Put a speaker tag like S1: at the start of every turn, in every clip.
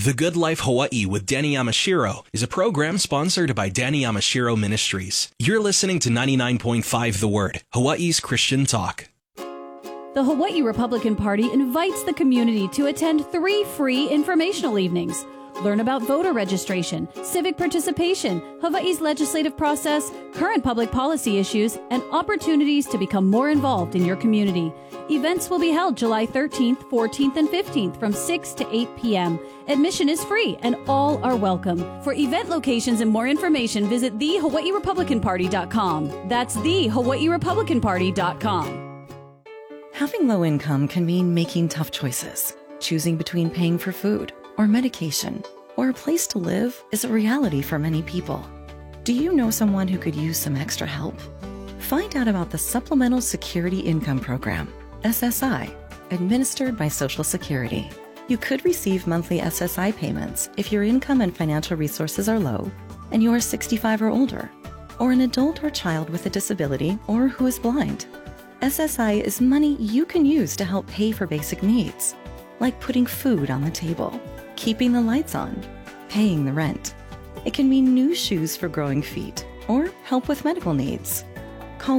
S1: The Good Life Hawaii with Danny Yamashiro is a program sponsored by Danny Yamashiro Ministries. You're listening to 99.5 The Word, Hawaii's Christian talk.
S2: The Hawaii Republican Party invites the community to attend 3 free informational evenings. Learn about voter registration, civic participation, Hawaii's legislative process, current public policy issues, and opportunities to become more involved in your community. Events will be held July 13th, 14th, and 15th from 6 to 8 p.m. Admission is free and all are welcome. For event locations and more information, visit thehawaiirepublicanparty.com. That's thehawaiirepublicanparty.com.
S3: Having low income can mean making tough choices. Choosing between paying for food or medication or a place to live is a reality for many people. Do you know someone who could use some extra help? Find out about the Supplemental Security Income Program, SSI, administered by Social Security. You could receive monthly SSI payments if your income and financial resources are low and you are 65 or older, or an adult or child with a disability or who is blind. SSI is money you can use to help pay for basic needs, like putting food on the table, keeping the lights on, paying the rent. It can mean new shoes for growing feet or help with medical needs. Call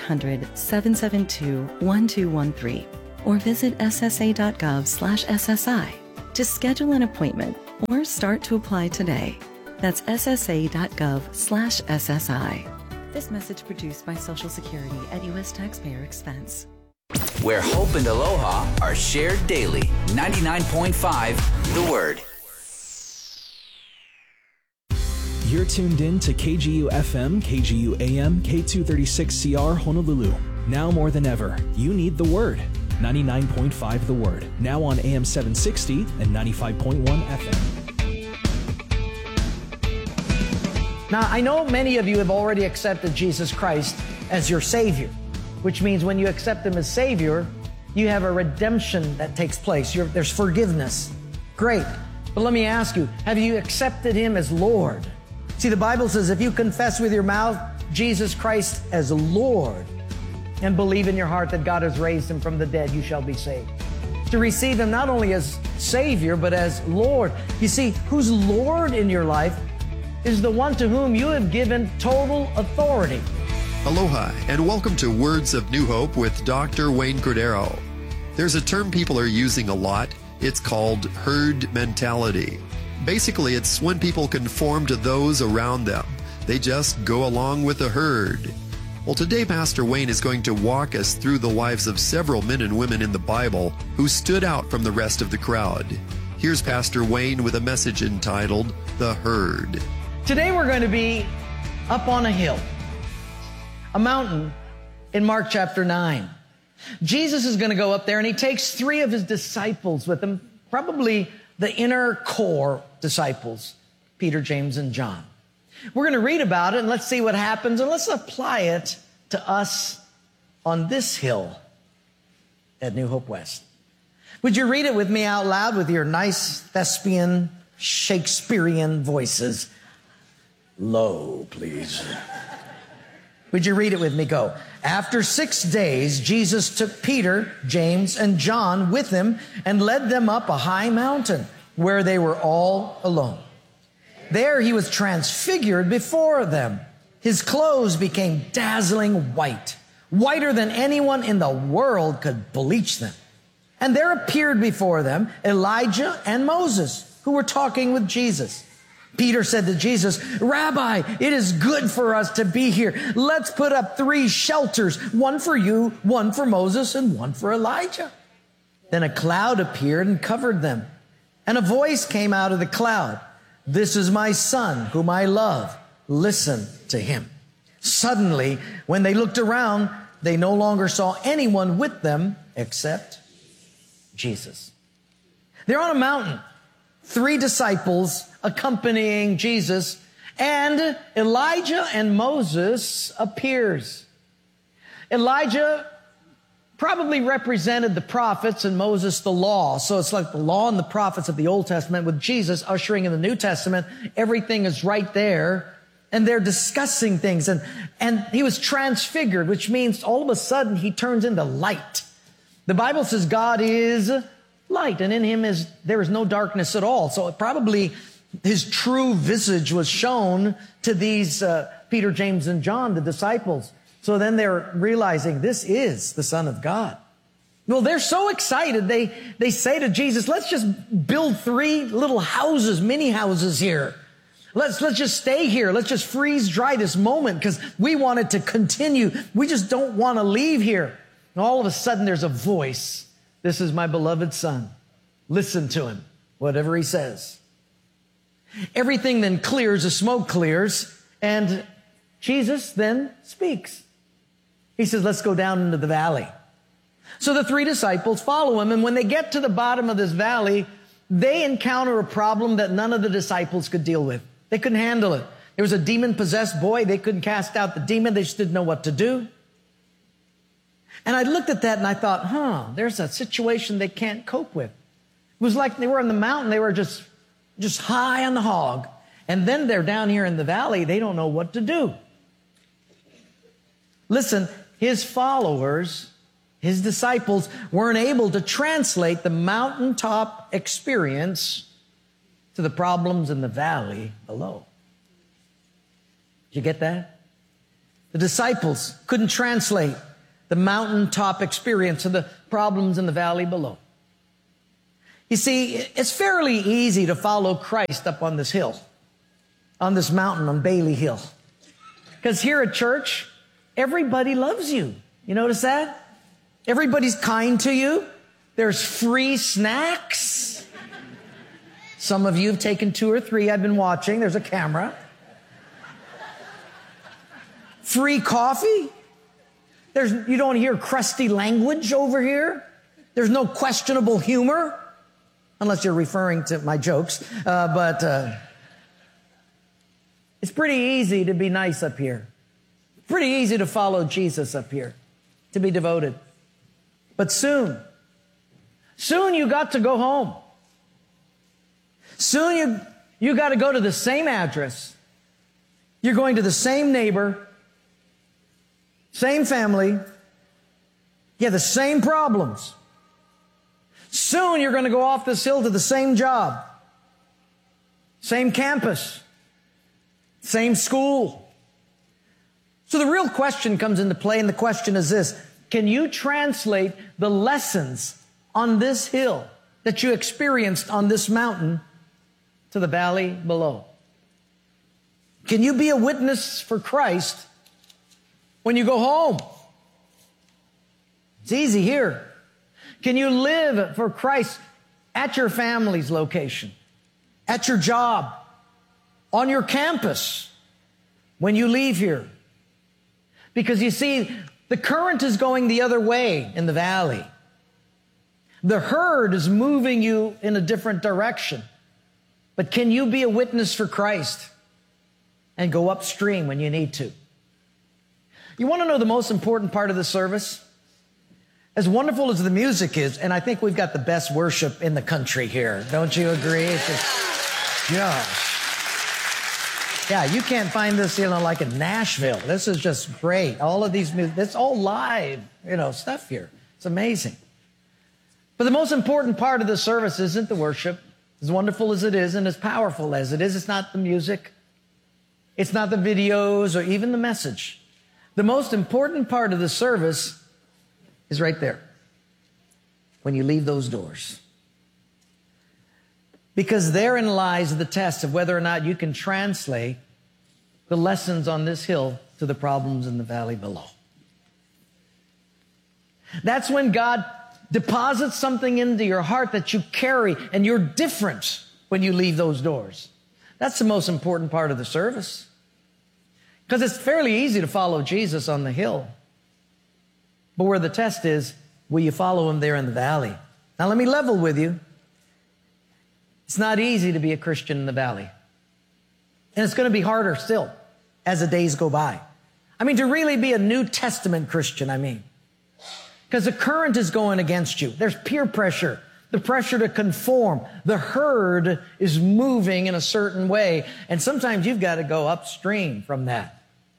S3: 1-800-772-1213 or visit ssa.gov/SSI to schedule an appointment or start to apply today. That's ssa.gov/SSI. This message produced by Social Security at U.S. taxpayer expense.
S4: Where hope and aloha are shared daily. 99.5 The Word.
S1: You're tuned in to KGU FM, KGU AM, K236CR Honolulu. Now more than ever, you need the Word. 99.5 The Word. Now on AM 760 and 95.1 FM.
S5: Now, I know many of you have already accepted Jesus Christ as your Savior, which means when you accept Him as Savior, you have a redemption that takes place. There's forgiveness. Great. But let me ask you, have you accepted Him as Lord? See, the Bible says if you confess with your mouth Jesus Christ as Lord and believe in your heart that God has raised Him from the dead, you shall be saved. To receive Him not only as Savior, but as Lord. You see, who's Lord in your life is the one to whom you have given total authority.
S6: Aloha, and welcome to Words of New Hope with Dr. Wayne Cordero. There's a term people are using a lot. It's called herd mentality. Basically, it's when people conform to those around them. They just go along with the herd. Well, today Pastor Wayne is going to walk us through the lives of several men and women in the Bible who stood out from the rest of the crowd. Here's Pastor Wayne with a message entitled, The Herd.
S5: Today we're going to be up on a hill, a mountain in Mark chapter 9. Jesus is going to go up there and He takes 3 of His disciples with Him, probably the inner core disciples, Peter, James, and John. We're going to read about it and let's see what happens and let's apply it to us on this hill at New Hope West. Would you read it with me out loud with your nice thespian, Shakespearean voices? Low, please. Would you read it with me? Go. After 6 days, Jesus took Peter, James, and John with Him and led them up a high mountain where they were all alone. There He was transfigured before them. His clothes became dazzling white, whiter than anyone in the world could bleach them. And there appeared before them Elijah and Moses, who were talking with Jesus. Peter said to Jesus, Rabbi, it is good for us to be here. Let's put up 3 shelters, one for you, one for Moses, and one for Elijah. Then a cloud appeared and covered them. And a voice came out of the cloud. This is my son, whom I love. Listen to him. Suddenly, when they looked around, they no longer saw anyone with them except Jesus. They're on a mountain. 3 disciples accompanying Jesus, and Elijah and Moses appears. Elijah probably represented the prophets and Moses the law. So it's like the law and the prophets of the Old Testament with Jesus ushering in the New Testament. Everything is right there. And they're discussing things. And He was transfigured, which means all of a sudden He turns into light. The Bible says God is light, and in him there is no darkness at all. So probably his true visage was shown to these Peter, James, and John, the disciples. So then they're realizing this is the Son of God. Well, they're so excited. They say to Jesus, let's just build 3 little houses, mini houses here. Let's just stay here. Let's just freeze dry this moment because we want it to continue. We just don't want to leave here. And all of a sudden there's a voice. This is my beloved Son. Listen to him, whatever he says. Everything then clears, the smoke clears, and Jesus then speaks. He says, let's go down into the valley. So the 3 disciples follow him, and when they get to the bottom of this valley, they encounter a problem that none of the disciples could deal with. They couldn't handle it. There was a demon-possessed boy. They couldn't cast out the demon. They just didn't know what to do. And I looked at that and I thought, there's a situation they can't cope with. It was like they were on the mountain. They were just high on the hog. And then they're down here in the valley. They don't know what to do. Listen, his followers, his disciples, weren't able to translate the mountaintop experience to the problems in the valley below. Did you get that? The disciples couldn't translate the mountaintop experience to the problems in the valley below. You see, it's fairly easy to follow Christ up on this hill, on this mountain, on Bailey Hill. Because here at church, everybody loves you. You notice that? Everybody's kind to you. There's free snacks. Some of you have taken 2 or 3. I've been watching. There's a camera. Free coffee. You don't hear crusty language over here. There's no questionable humor, unless you're referring to my jokes. But it's pretty easy to be nice up here. Pretty easy to follow Jesus up here, to be devoted. But soon you got to go home. Soon you got to go to the same address. You're going to the same neighbor, same family. You have the same problems. Soon you're going to go off this hill to the same job, same campus, same school. So the real question comes into play, and the question is this: can you translate the lessons on this hill that you experienced on this mountain to the valley below? Can you be a witness for Christ when you go home? It's easy here. Can you live for Christ at your family's location, at your job, on your campus, when you leave here? Because you see, the current is going the other way in the valley. The herd is moving you in a different direction. But can you be a witness for Christ and go upstream when you need to? You want to know the most important part of the service? As wonderful as the music is, and I think we've got the best worship in the country here. Don't you agree? It's just, yeah, you can't find this, like in Nashville. This is just great. All of these music, it's all live, stuff here. It's amazing. But the most important part of the service isn't the worship. As wonderful as it is and as powerful as it is, it's not the music. It's not the videos or even the message. The most important part of the service is right there, when you leave those doors. Because therein lies the test of whether or not you can translate the lessons on this hill to the problems in the valley below. That's when God deposits something into your heart that you carry, and you're different when you leave those doors. That's the most important part of the service. Because it's fairly easy to follow Jesus on the hill. But where the test is, will you follow him there in the valley? Now let me level with you. It's not easy to be a Christian in the valley. And it's going to be harder still as the days go by. To really be a New Testament Christian, Because the current is going against you. There's peer pressure, the pressure to conform. The herd is moving in a certain way. And sometimes you've got to go upstream from that.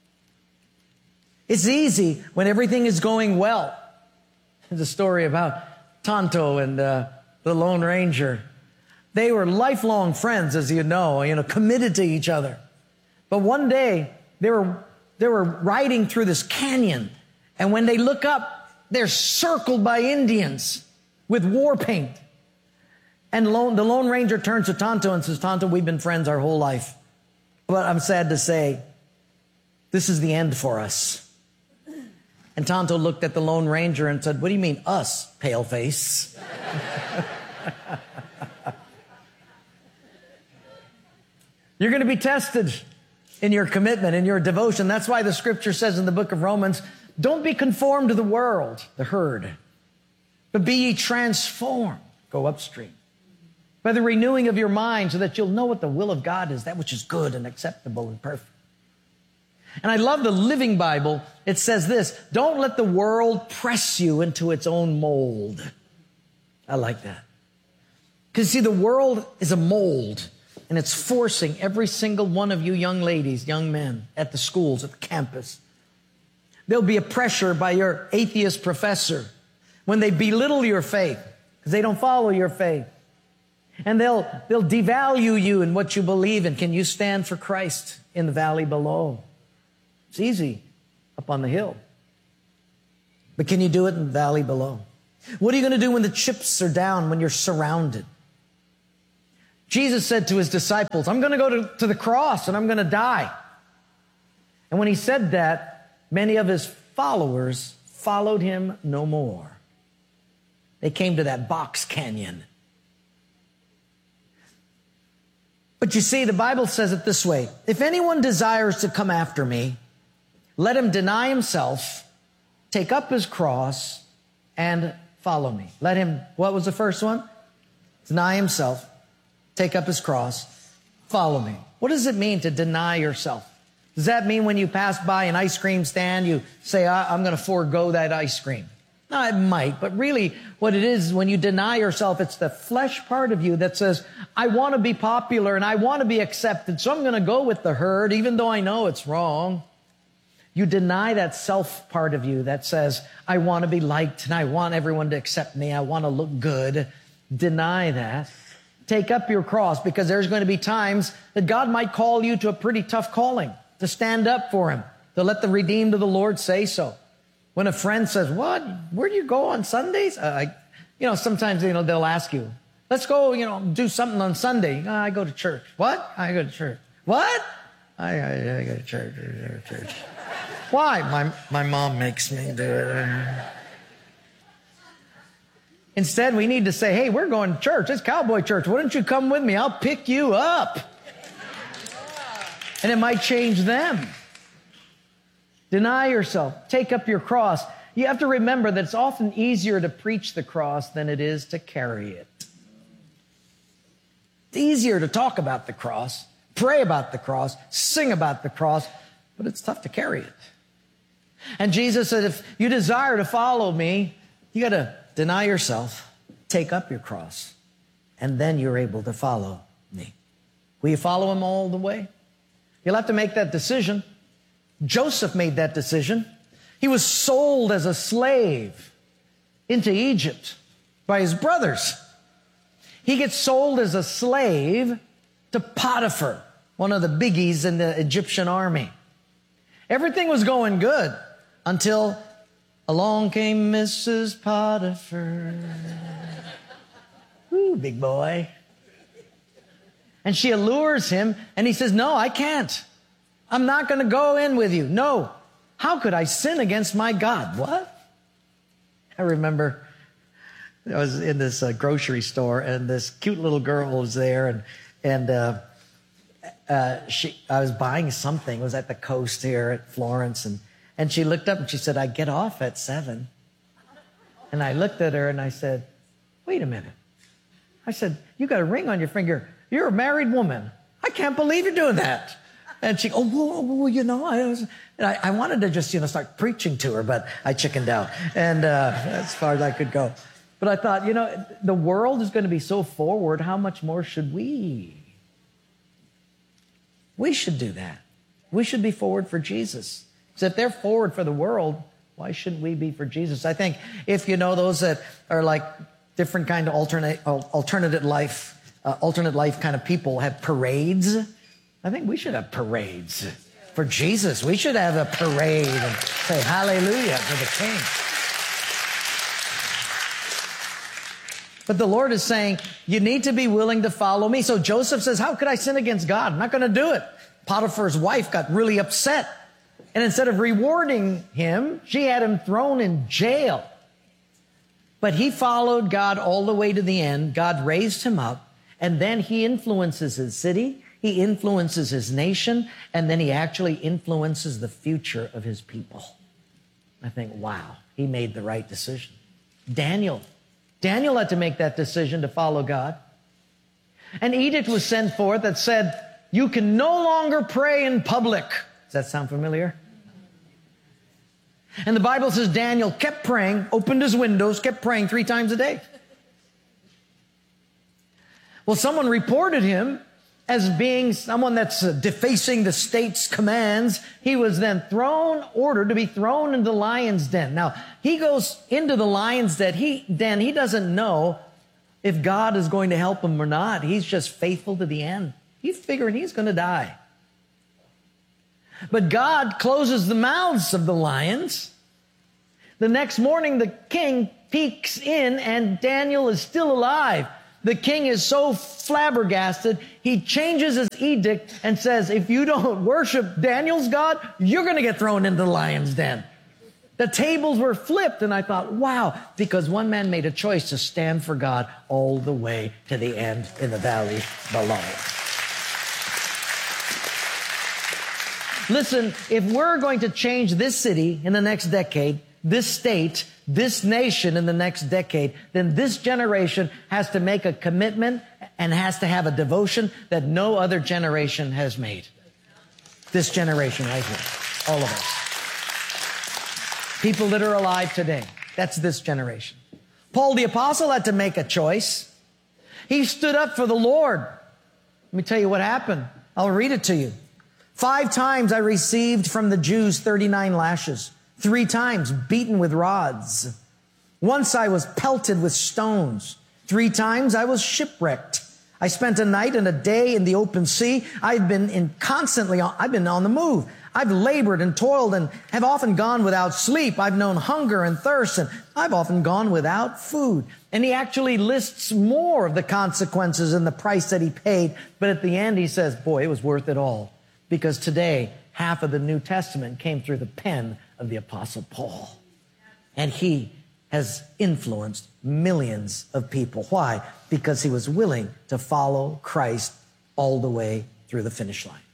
S5: It's easy when everything is going well. There's a story about Tonto and the Lone Ranger. They were lifelong friends, as you know, committed to each other. But one day, they were riding through this canyon, and when they look up, they're circled by Indians with war paint. And the Lone Ranger turns to Tonto and says, Tonto, we've been friends our whole life. But I'm sad to say, this is the end for us. And Tonto looked at the Lone Ranger and said, what do you mean, us, paleface? You're going to be tested in your commitment, in your devotion. That's why the scripture says in the book of Romans, don't be conformed to the world, the herd, but be ye transformed. Go upstream. By the renewing of your mind so that you'll know what the will of God is, that which is good and acceptable and perfect. And I love the Living Bible. It says this, don't let the world press you into its own mold. I like that. Because see, the world is a mold, and it's forcing every single one of you young ladies, young men, at the schools, at the campus. There'll be a pressure by your atheist professor when they belittle your faith because they don't follow your faith. And they'll devalue you in what you believe in. Can you stand for Christ in the valley below? It's easy up on the hill. But can you do it in the valley below? What are you going to do when the chips are down, when you're surrounded? Jesus said to his disciples, I'm going to go to the cross and I'm going to die. And when he said that, many of his followers followed him no more. They came to that box canyon. But you see, the Bible says it this way. If anyone desires to come after me, let him deny himself, take up his cross, and follow me. Let him, what was the first one? Deny himself, take up his cross, follow me. What does it mean to deny yourself? Does that mean when you pass by an ice cream stand, you say, I'm going to forego that ice cream? No, it might, but really what it is when you deny yourself, it's the flesh part of you that says, I want to be popular and I want to be accepted, so I'm going to go with the herd, even though I know it's wrong. You deny that self part of you that says, I want to be liked and I want everyone to accept me. I want to look good. Deny that. Take up your cross, because there's going to be times that God might call you to a pretty tough calling, to stand up for him, to let the redeemed of the Lord say so. When a friend says, what? Where do you go on Sundays? Sometimes, they'll ask you, let's go, do something on Sunday. I go to church. What? I go to church. What? I go to church. Why? My mom makes me do it. Instead, we need to say, hey, we're going to church. It's cowboy church. Why don't you come with me? I'll pick you up. And it might change them. Deny yourself. Take up your cross. You have to remember that it's often easier to preach the cross than it is to carry it. It's easier to talk about the cross, pray about the cross, sing about the cross, but it's tough to carry it. And Jesus said, if you desire to follow me, you got to deny yourself, take up your cross, and then you're able to follow me. Will you follow him all the way? You'll have to make that decision. Joseph made that decision. He was sold as a slave into Egypt by his brothers. He gets sold as a slave to Potiphar, one of the biggies in the Egyptian army. Everything was going good until along came Mrs. Potiphar. Ooh, big boy. And she allures him, and he says, no, I can't. I'm not going to go in with you. No. How could I sin against my God? What? I remember I was in this grocery store, and this cute little girl was there, and I was buying something. It was at the coast here at Florence, and she looked up and she said, I get off at 7. And I looked at her and I said, wait a minute. I said, you got a ring on your finger. You're a married woman. I can't believe you're doing that. And she, I wanted to just, start preaching to her, but I chickened out. And as far as I could go. But I thought, the world is going to be so forward. How much more should we? We should do that. We should be forward for Jesus. So if they're forward for the world, why shouldn't we be for Jesus? I think if those that are like different kind of alternate life kind of people have parades. I think we should have parades for Jesus. We should have a parade and say hallelujah for the King. But the Lord is saying, you need to be willing to follow me. So Joseph says, how could I sin against God? I'm not going to do it. Potiphar's wife got really upset. And instead of rewarding him, she had him thrown in jail. But he followed God all the way to the end. God raised him up. And then he influences his city. He influences his nation. And then he actually influences the future of his people. I think, wow, he made the right decision. Daniel had to make that decision to follow God. An edict was sent forth that said, you can no longer pray in public. Does that sound familiar? And the Bible says Daniel kept praying, opened his windows, kept praying 3 times a day. Well, someone reported him as being someone that's defacing the state's commands. He was then ordered to be thrown into the lion's den. Now, he goes into the lion's den. He doesn't know if God is going to help him or not. He's just faithful to the end. He's figuring he's going to die. But God closes the mouths of the lions. The next morning, the king peeks in, and Daniel is still alive. The king is so flabbergasted, he changes his edict and says, if you don't worship Daniel's God, you're going to get thrown into the lion's den. The tables were flipped, and I thought, wow, because one man made a choice to stand for God all the way to the end in the valley below. Listen, if we're going to change this city in the next decade, this state, this nation in the next decade, then this generation has to make a commitment and has to have a devotion that no other generation has made. This generation right here. All of us. People that are alive today. That's this generation. Paul the Apostle had to make a choice. He stood up for the Lord. Let me tell you what happened. I'll read it to you. 5 times I received from the Jews 39 lashes. 3 times beaten with rods. Once I was pelted with stones. 3 times I was shipwrecked. I spent a night and a day in the open sea. I've been on the move. I've labored and toiled and have often gone without sleep. I've known hunger and thirst, and I've often gone without food. And he actually lists more of the consequences and the price that he paid. But at the end he says, boy, it was worth it all. Because today, half of the New Testament came through the pen of the Apostle Paul. And he has influenced millions of people. Why? Because he was willing to follow Christ all the way through the finish line.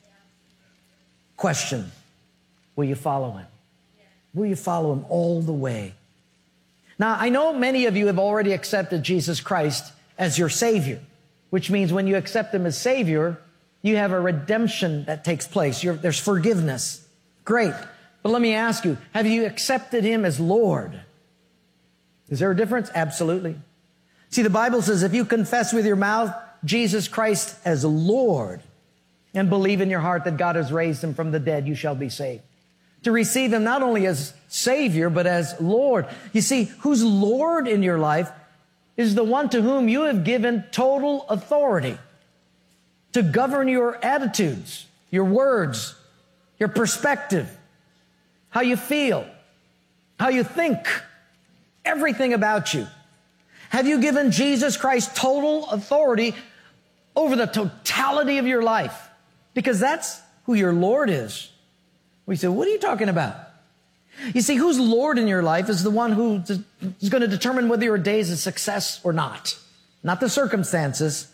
S5: Question, will you follow him? Will you follow him all the way? Now, I know many of you have already accepted Jesus Christ as your Savior, which means when you accept him as Savior, you have a redemption that takes place. There's forgiveness. Great. But let me ask you, have you accepted him as Lord? Is there a difference? Absolutely. See, the Bible says if you confess with your mouth Jesus Christ as Lord and believe in your heart that God has raised him from the dead, you shall be saved. To receive him not only as Savior, but as Lord. You see, who's Lord in your life is the one to whom you have given total authority to govern your attitudes, your words, your perspective, how you feel, how you think, everything about you. Have you given Jesus Christ total authority over the totality of your life? Because that's who your Lord is. We say, what are you talking about? You see, who's Lord in your life is the one who is going to determine whether your day is a success or not. Not the circumstances.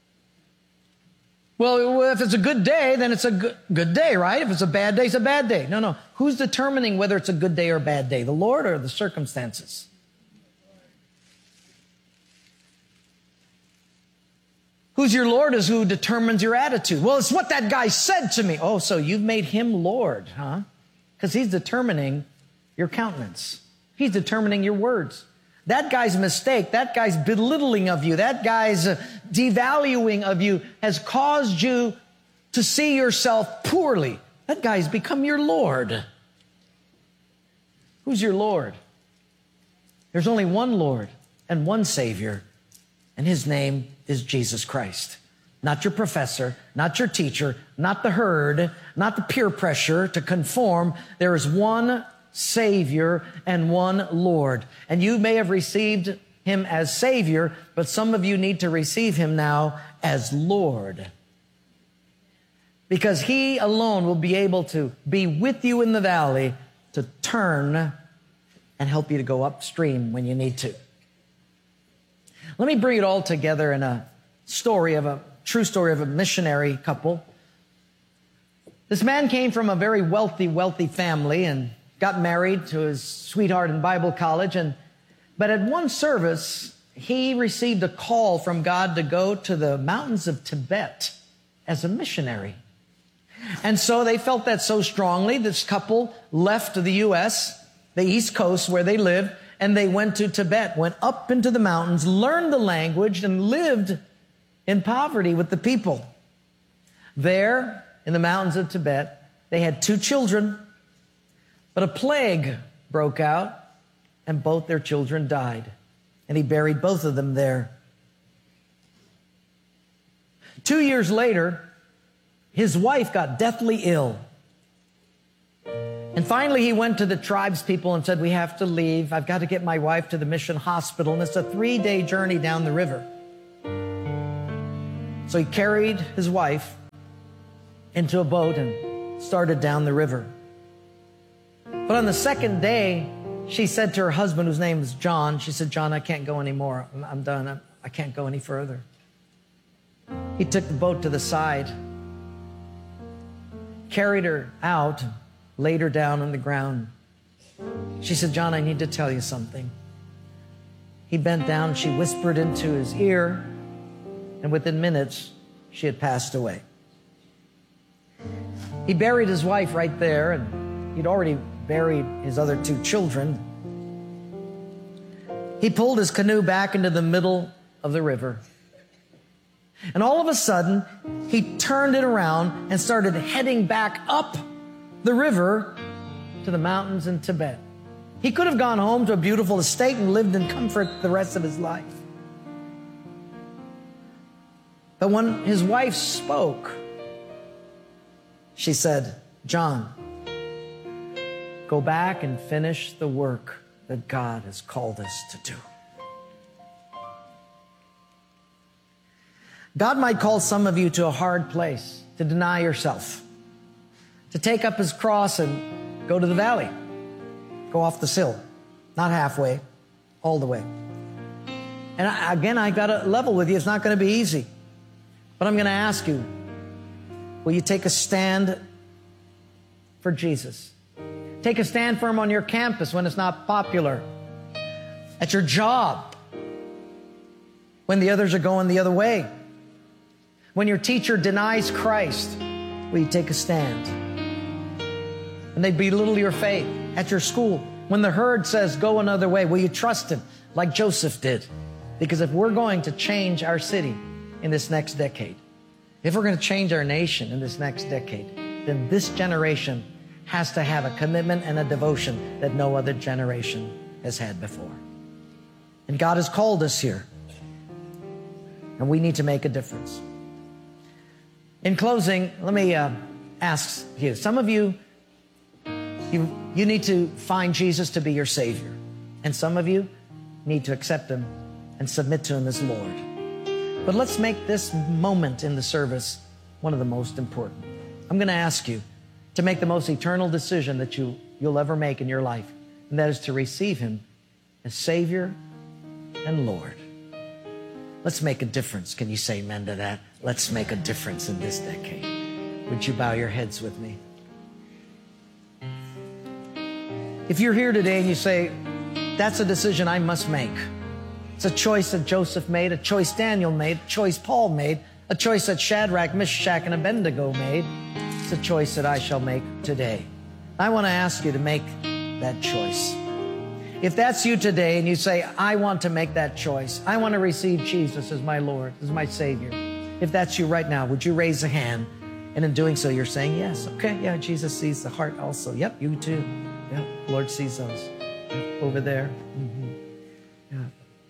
S5: Well, if it's a good day, then it's a good day, right? If it's a bad day, it's a bad day. No. Who's determining whether it's a good day or a bad day? The Lord or the circumstances? Who's your Lord is who determines your attitude. Well, it's what that guy said to me. Oh, so you've made him Lord, huh? Because he's determining your countenance. He's determining your words. That guy's mistake, that guy's belittling of you, that guy's devaluing of you has caused you to see yourself poorly. That guy's become your Lord. Who's your Lord? There's only one Lord. and one Savior, and His name is Jesus Christ. Not your professor, not your teacher, not the herd, not the peer pressure to conform. There is one Savior and one Lord. And you may have received Him as Savior, but some of you need to receive Him now as Lord. Because He alone will be able to be with you in the valley to turn and help you to go upstream when you need to. Let me bring it all together in a true story of a missionary couple. This man came from a very wealthy family and got married to his sweetheart in Bible college. But at one service, he received a call from God to go to the mountains of Tibet as a missionary. And so they felt that so strongly, this couple left the U.S., the East Coast where they lived, and they went to Tibet, went up into the mountains, learned the language, and lived in poverty with the people. There, in the mountains of Tibet, they had 2 children, but a plague broke out, and both their children died. And he buried both of them there. 2 years later, his wife got deathly ill. And finally, he went to the tribes people and said, we have to leave. I've got to get my wife to the mission hospital. And it's a 3-day journey down the river. So he carried his wife into a boat and started down the river. But on the second day, she said to her husband, whose name was John, she said, John, I can't go anymore. I'm done. I can't go any further. He took the boat to the side, carried her out, laid her down on the ground. She said, John, I need to tell you something. He bent down, she whispered into his ear, and within minutes, she had passed away. He buried his wife right there, and he'd already buried his other 2 children. He pulled his canoe back into the middle of the river. And all of a sudden, he turned it around and started heading back up the river to the mountains in Tibet. He could have gone home to a beautiful estate and lived in comfort the rest of his life. But when his wife spoke, she said, John, go back and finish the work that God has called us to do. God might call some of you to a hard place, to deny yourself, to take up His cross and go to the valley, go off the hill, not halfway, all the way. And I got to level with you. It's not going to be easy. But I'm going to ask you, will you take a stand for Jesus? Take a stand for Him on your campus when it's not popular. At your job, when the others are going the other way. When your teacher denies Christ, will you take a stand? And they belittle your faith. At your school, when the herd says, go another way, will you trust Him like Joseph did? Because if we're going to change our city in this next decade, if we're going to change our nation in this next decade, then this generation has to have a commitment and a devotion that no other generation has had before. And God has called us here, and we need to make a difference. In closing, let me ask you, some of you need to find Jesus to be your Savior. And some of you need to accept Him and submit to Him as Lord. But let's make this moment in the service one of the most important. I'm going to ask you to make the most eternal decision that you'll ever make in your life. And that is to receive Him as Savior and Lord. Let's make a difference. Can you say amen to that? Let's make a difference in this decade. Would you bow your heads with me? If you're here today and you say, that's a decision I must make. It's a choice that Joseph made, a choice Daniel made, a choice Paul made, a choice that Shadrach, Meshach, and Abednego made. It's a choice that I shall make today. I want to ask you to make that choice. If that's you today and you say, I want to make that choice. I want to receive Jesus as my Lord, as my Savior. If that's you right now, would you raise a hand? And in doing so, you're saying, yes, okay, yeah, Jesus sees the heart also. Yep, you too. Yep, Lord sees those. Yep, over there. Mm-hmm. Yeah, yep.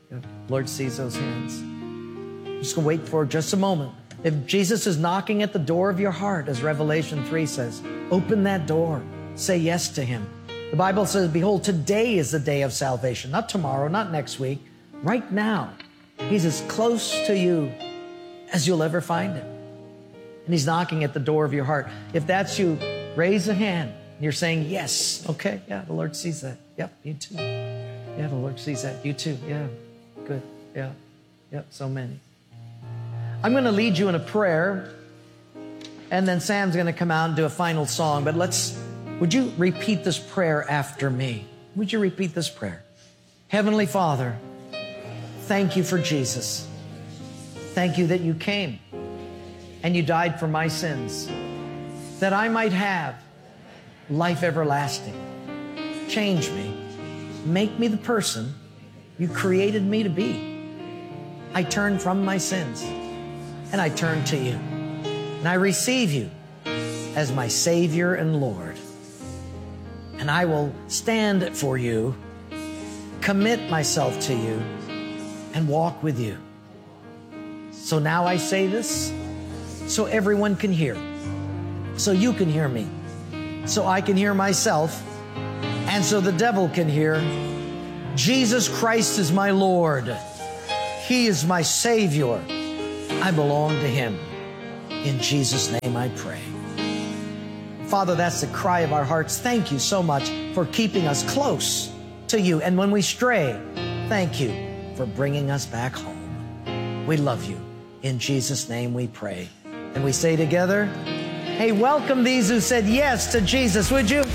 S5: Lord sees those hands. I'm just going to wait for just a moment. If Jesus is knocking at the door of your heart, as Revelation 3 says, open that door. Say yes to Him. The Bible says, behold, today is the day of salvation. Not tomorrow, not next week. Right now, He's as close to you as you'll ever find Him. And He's knocking at the door of your heart. If that's you, raise a hand. You're saying, yes. Okay, yeah, the Lord sees that. Yep, you too. Yeah, the Lord sees that. You too. Yeah, good. Yeah, yep, so many. I'm going to lead you in a prayer, and then Sam's going to come out and do a final song. But would you repeat this prayer after me? Would you repeat this prayer? Heavenly Father, thank you for Jesus. Thank you that you came and you died for my sins, that I might have life everlasting. Change me. Make me the person you created me to be. I turn from my sins and I turn to you. And I receive you as my Savior and Lord. And I will stand for you, commit myself to you, and walk with you. So now I say this so everyone can hear, so you can hear me, so I can hear myself, and so the devil can hear. Jesus Christ is my Lord. He is my Savior. I belong to Him. In Jesus' name I pray. Father, that's the cry of our hearts. Thank you so much for keeping us close to you. And when we stray, thank you for bringing us back home. We love you. In Jesus' name we pray. And we say together, hey, welcome these who said yes to Jesus, would you?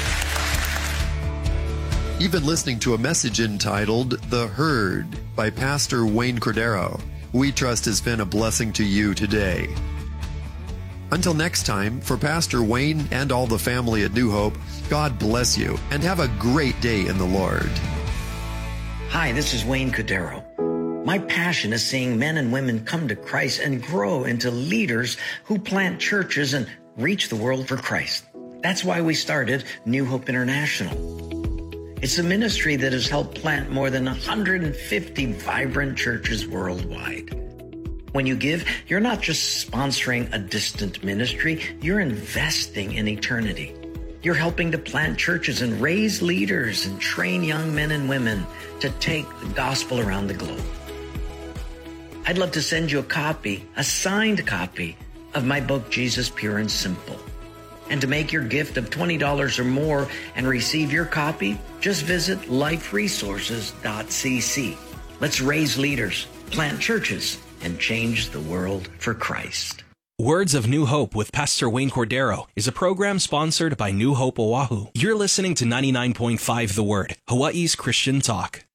S6: You've been listening to a message entitled The Herd by Pastor Wayne Cordero. We trust has been a blessing to you today. Until next time, for Pastor Wayne and all the family at New Hope, God bless you and have a great day in the Lord.
S7: Hi, this is Wayne Cordero. My passion is seeing men and women come to Christ and grow into leaders who plant churches and reach the world for Christ. That's why we started New Hope International. It's a ministry that has helped plant more than 150 vibrant churches worldwide. When you give, you're not just sponsoring a distant ministry, you're investing in eternity. You're helping to plant churches and raise leaders and train young men and women to take the gospel around the globe. I'd love to send you a signed copy of my book, Jesus Pure and Simple. And to make your gift of $20 or more and receive your copy, just visit liferesources.cc. Let's raise leaders, plant churches, and change the world for Christ.
S1: Words of New Hope with Pastor Wayne Cordero is a program sponsored by New Hope Oahu. You're listening to 99.5 The Word, Hawaii's Christian talk.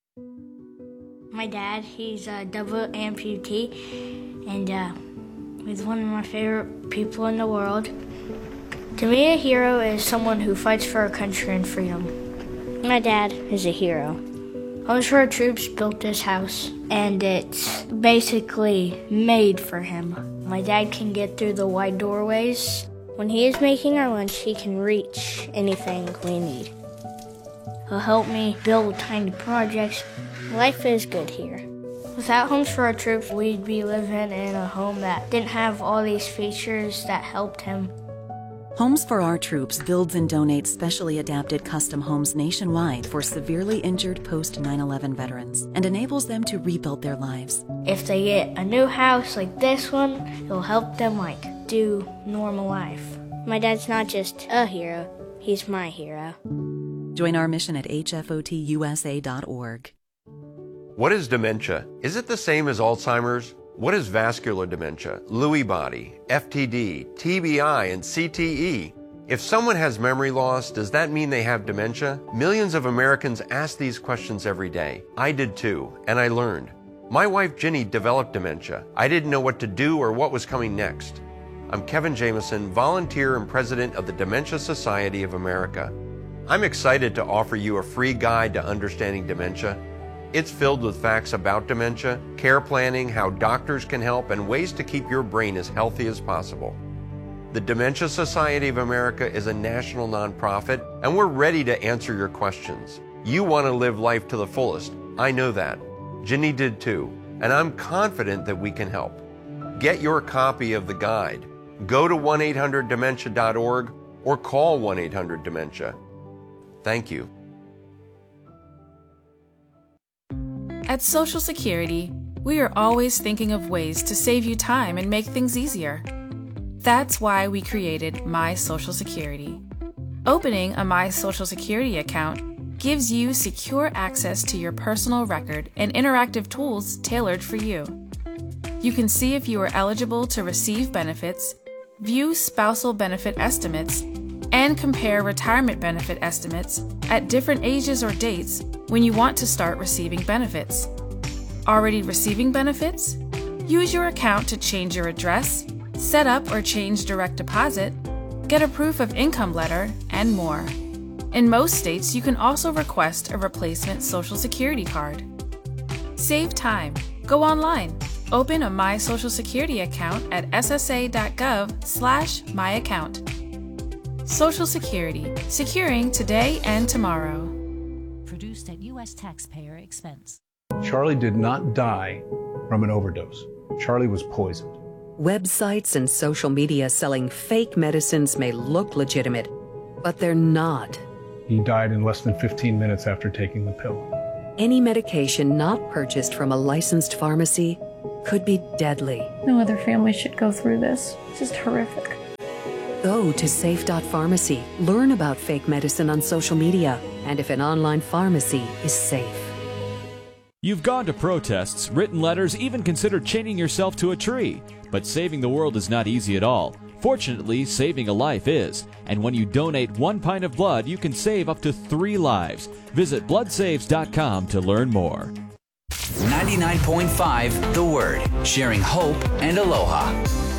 S8: My dad, he's a double amputee, and he's one of my favorite people in the world. To me, a hero is someone who fights for our country and freedom. My dad is a hero. Homes for Our Troops built this house, and it's basically made for him. My dad can get through the wide doorways. When he is making our lunch, he can reach anything we need. He'll help me build tiny projects. Life is good here. Without Homes for Our Troops, we'd be living in a home that didn't have all these features that helped him.
S9: Homes for Our Troops builds and donates specially adapted custom homes nationwide for severely injured post-9/11 veterans and enables them to rebuild their lives.
S8: If they get a new house like this one, it'll help them do normal life. My dad's not just a hero, he's my hero.
S9: Join our mission at hfotusa.org.
S10: What is dementia? Is it the same as Alzheimer's? What is vascular dementia, Lewy body, FTD, TBI, and CTE? If someone has memory loss, does that mean they have dementia? Millions of Americans ask these questions every day. I did too, and I learned. My wife Ginny developed dementia. I didn't know what to do or what was coming next. I'm Kevin Jameson, volunteer and president of the Dementia Society of America. I'm excited to offer you a free guide to understanding dementia. It's filled with facts about dementia, care planning, how doctors can help, and ways to keep your brain as healthy as possible. The Dementia Society of America is a national nonprofit, and we're ready to answer your questions. You want to live life to the fullest. I know that. Ginny did too, and I'm confident that we can help. Get your copy of the guide. Go to 1-800-DEMENTIA.org or call 1-800-DEMENTIA. Thank you.
S11: At Social Security, we are always thinking of ways to save you time and make things easier. That's why we created My Social Security. Opening a My Social Security account gives you secure access to your personal record and interactive tools tailored for you. You can see if you are eligible to receive benefits, view spousal benefit estimates, and compare retirement benefit estimates at different ages or dates when you want to start receiving benefits. Already receiving benefits? Use your account to change your address, set up or change direct deposit, get a proof of income letter, and more. In most states, you can also request a replacement Social Security card. Save time. Go online. Open a My Social Security account at ssa.gov/myaccount. Social Security, securing today and tomorrow.
S12: Produced at U.S. taxpayer expense.
S13: Charlie did not die from an overdose. Charlie was poisoned.
S14: Websites and social media selling fake medicines may look legitimate, but they're not.
S13: He died in less than 15 minutes after taking the pill.
S14: Any medication not purchased from a licensed pharmacy could be deadly.
S15: No other family should go through this. It's just horrific.
S14: Go to safe.pharmacy. Learn about fake medicine on social media and if an online pharmacy is safe.
S16: You've gone to protests, written letters, even considered chaining yourself to a tree. But saving the world is not easy at all. Fortunately, saving a life is. And when you donate 1 pint of blood, you can save up to 3 lives. Visit bloodsaves.com to learn more.
S4: 99.5 The Word, sharing hope and aloha.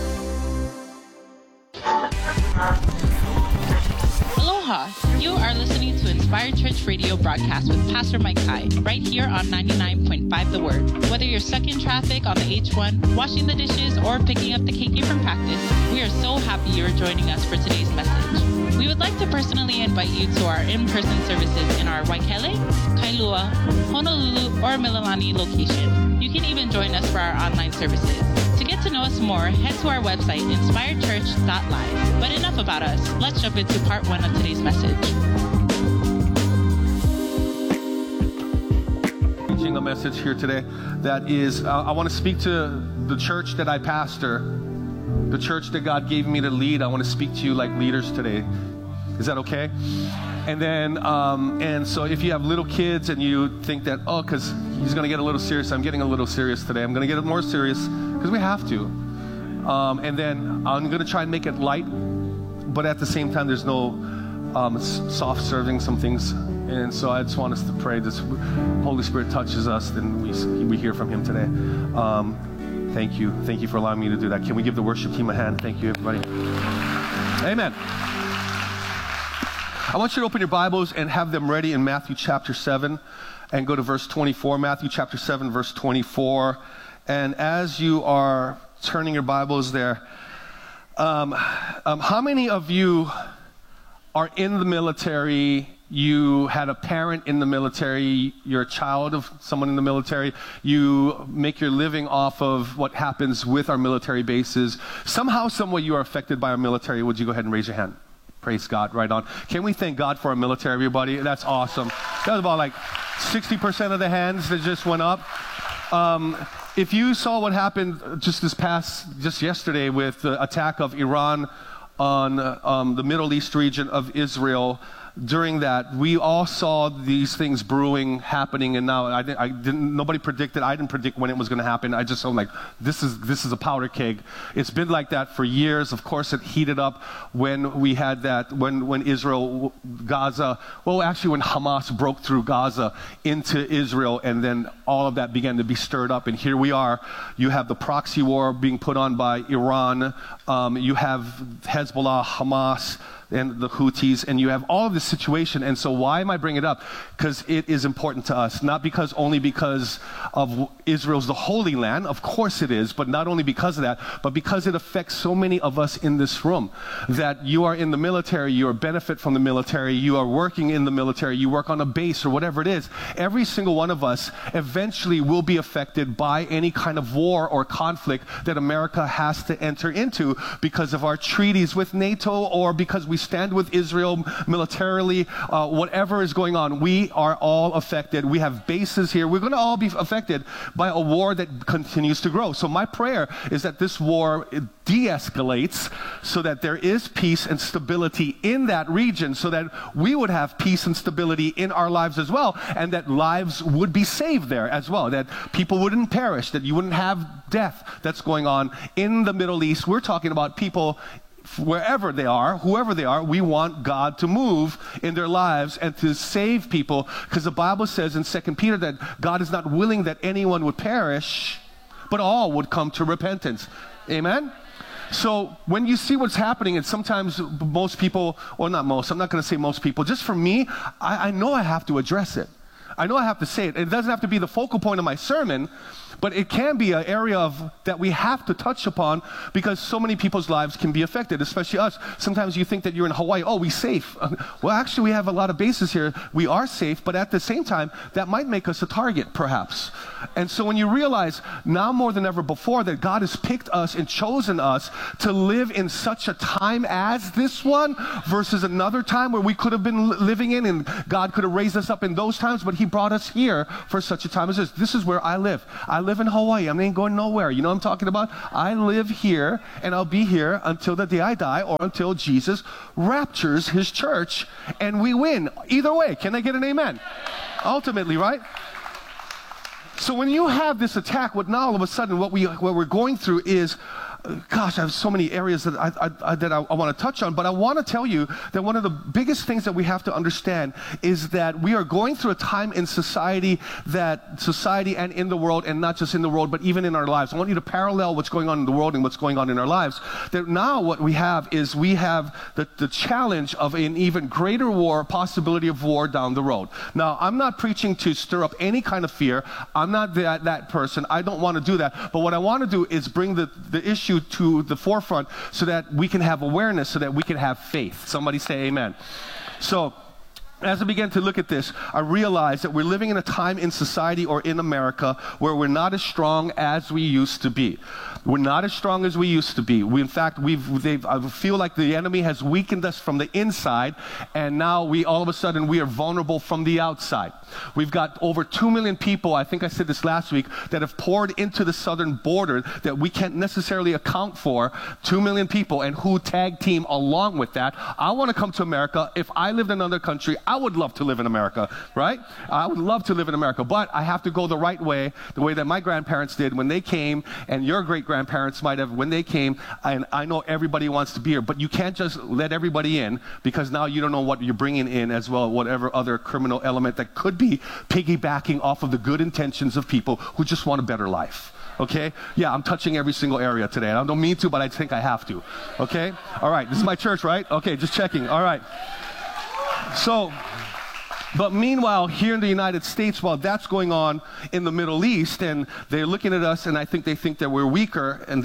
S17: Aloha! You are listening to Inspired Church Radio broadcast with Pastor Mike Kai, right here on 99.5 The Word. Whether you're stuck in traffic on the H1, washing the dishes, or picking up the KK from practice, we are so happy you are joining us for today's message. We would like to personally invite you to our in-person services in our Waikele, Kailua, Honolulu, or Mililani location. You can even join us for our online services. To get to know us more, head to our website, inspiredchurch.live. But enough about us. Let's jump into part 1 of today's message.
S18: Teaching a message here today that is, I want to speak to the church that I pastor, the church that God gave me to lead. I want to speak to you like leaders today. Is that okay? And then, and so if you have little kids and you think that, oh, because he's going to get a little serious, I'm getting a little serious today. I'm going to get more serious because we have to. And then I'm going to try and make it light, but at the same time, there's no soft serving some things. And so I just want us to pray this Holy Spirit touches us, then we hear from him today. Thank you. Thank you for allowing me to do that. Can we give the worship team a hand? Thank you, everybody. Amen. I want you to open your Bibles and have them ready in Matthew chapter 7 and go to verse 24. Matthew chapter 7, verse 24. And as you are turning your Bibles there, how many of you are in the military? You had a parent in the military, you're a child of someone in the military, you make your living off of what happens with our military bases. Somehow, some way you are affected by our military. Would you go ahead and raise your hand? Praise God, right on. Can we thank God for our military, everybody? That's awesome. That was about like 60% of the hands that just went up. If you saw what happened just yesterday with the attack of Iran on the Middle East region of Israel, during that, we all saw these things brewing, happening, and now nobody predicted. I didn't predict when it was going to happen. I just felt like this is a powder keg. It's been like that for years. Of course, it heated up when we had that, when Israel, Gaza, well, actually when Hamas broke through Gaza into Israel, and then all of that began to be stirred up. And here we are. You have the proxy war being put on by Iran. You have Hezbollah, Hamas, and the Houthis, and you have all of this situation. And so why am I bringing it up? Because it is important to us, not only because of Israel's the Holy Land, of course it is, but not only because of that, but because it affects so many of us in this room. That you are in the military, you benefit from the military, you are working in the military, you work on a base or whatever it is. Every single one of us eventually will be affected by any kind of war or conflict that America has to enter into because of our treaties with NATO or because we stand with Israel militarily, whatever is going on. We are all affected. We have bases here. We're going to all be affected by a war that continues to grow. So my prayer is that this war de-escalates so that there is peace and stability in that region, so that we would have peace and stability in our lives as well, and that lives would be saved there as well, that people wouldn't perish, that you wouldn't have death that's going on in the Middle East. We're talking about people wherever they are, whoever they are. We want God to move in their lives and to save people, because the Bible says in 2 Peter that God is not willing that anyone would perish, but all would come to repentance. Amen? So when you see what's happening, and sometimes most people, or not most, I'm not going to say most people, just for me, I know I have to address it. I know I have to say it. It doesn't have to be the focal point of my sermon, but it can be an area that we have to touch upon, because so many people's lives can be affected, especially us. Sometimes you think that you're in Hawaii, oh, we're safe. Well, actually, we have a lot of bases here. We are safe, but at the same time, that might make us a target, perhaps. And so when you realize now more than ever before that God has picked us and chosen us to live in such a time as this one versus another time where we could have been living in, and God could have raised us up in those times, but He brought us here for such a time as this. This is where I live. I live in Hawaii. I ain't going nowhere. You know what I'm talking about? I live here, and I'll be here until the day I die, or until Jesus raptures His church and we win. Either way, can I get an amen? Ultimately, right? So when you have this attack, what now all of a sudden what we're going through is, gosh, I have so many areas that I want to touch on, but I want to tell you that one of the biggest things that we have to understand is that we are going through a time in society and in the world, and not just in the world, but even in our lives. I want you to parallel what's going on in the world and what's going on in our lives. That now what we have is the challenge of an even greater war, possibility of war down the road. Now, I'm not preaching to stir up any kind of fear. I'm not that person. I don't want to do that. But what I want to do is bring the issue to the forefront so that we can have awareness, so that we can have faith. Somebody say amen. So as I began to look at this, I realized that we're living in a time in society or in America where we're not as strong as we used to be. We're not as strong as we used to be. In fact, I feel like the enemy has weakened us from the inside, and now all of a sudden we are vulnerable from the outside. We've got over 2 million people, I think I said this last week, that have poured into the southern border that we can't necessarily account for. 2 million people, and who tag team along with that. I want to come to America. If I lived in another country, I would love to live in America, right? I would love to live in America, but I have to go the right way, the way that my grandparents did when they came, and your great-grandparents might have when they came, and I know everybody wants to be here, but you can't just let everybody in, because now you don't know what you're bringing in as well, whatever other criminal element that could be piggybacking off of the good intentions of people who just want a better life. Okay? Yeah, I'm touching every single area today. I don't mean to, but I think I have to. Okay? All right, this is my church, right? Okay, just checking. All right. So, but meanwhile, here in the United States, while that's going on in the Middle East, and they're looking at us, and I think they think that we're weaker, and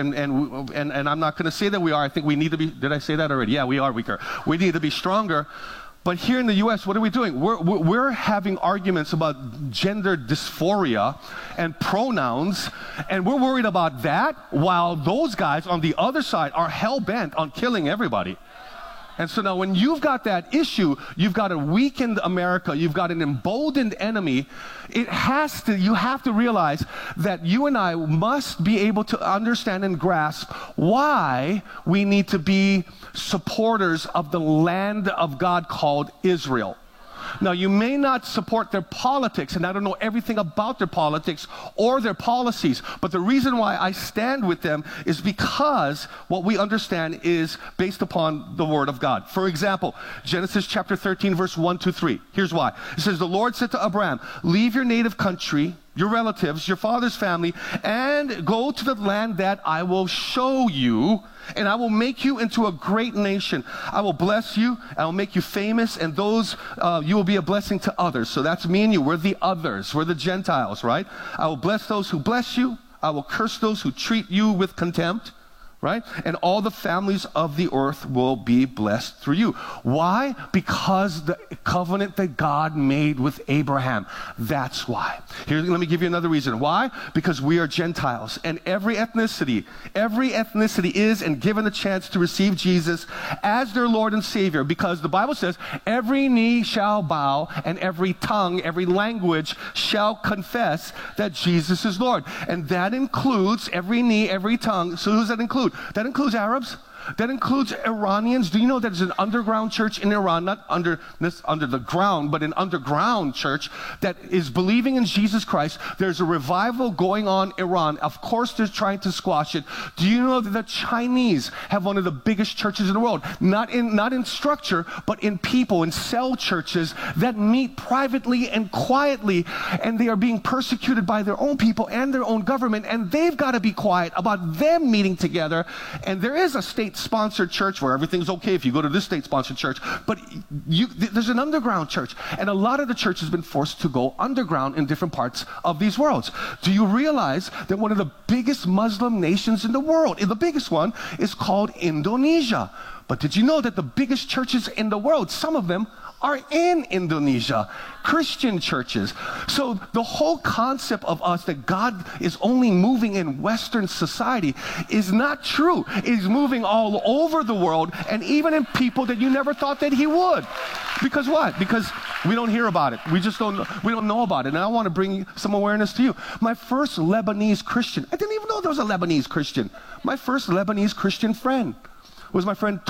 S18: I'm not going to say that we are. I think we need to be. Did I say that already? Yeah, we are weaker. We need to be stronger. But here in the U.S., what are we doing? We're having arguments about gender dysphoria and pronouns, and we're worried about that, while those guys on the other side are hell-bent on killing everybody. And so now when you've got that issue, you've got a weakened America, you've got an emboldened enemy, you have to realize that you and I must be able to understand and grasp why we need to be supporters of the land of God called Israel. Now, you may not support their politics, and I don't know everything about their politics or their policies, but the reason why I stand with them is because what we understand is based upon the Word of God. For example, Genesis chapter 13, verse 1 to 3. Here's why. It says, the Lord said to Abraham, leave your native country your relatives, your father's family, and go to the land that I will show you, and I will make you into a great nation. I will bless you, I will make you famous, and those, you will be a blessing to others. So that's me and you. We're the others. We're the Gentiles, right? I will bless those who bless you. I will curse those who treat you with contempt. Right? And all the families of the earth will be blessed through you. Why? Because the covenant that God made with Abraham. That's why. Here, let me give you another reason. Why? Because we are Gentiles. And every ethnicity is and given a chance to receive Jesus as their Lord and Savior. Because the Bible says, every knee shall bow and every tongue, every language shall confess that Jesus is Lord. And that includes every knee, every tongue. So who does that include? That includes Arabs. That includes Iranians. Do you know there's an underground church in Iran, not under the ground, but an underground church that is believing in Jesus Christ? There's a revival going on in Iran. Of course, they're trying to squash it. Do you know that the Chinese have one of the biggest churches in the world? Not in structure, but in people, in cell churches that meet privately and quietly, and they are being persecuted by their own people and their own government, and they've got to be quiet about them meeting together. And there is a state-sponsored church where everything's okay if you go to this state-sponsored church, but there's an underground church, and a lot of the church has been forced to go underground in different parts of these worlds. Do you realize that one of the biggest Muslim nations in the world, the biggest one, is called Indonesia? But did you know that the biggest churches in the world, some of them are in Indonesia, Christian churches? So the whole concept of us that God is only moving in Western society is not true. He's moving all over the world, and even in people that you never thought that he would. Because what? Because we don't hear about it. We don't know about it. And I want to bring some awareness to you. My first Lebanese Christian, I didn't even know there was a Lebanese Christian. My first Lebanese Christian friend was my friend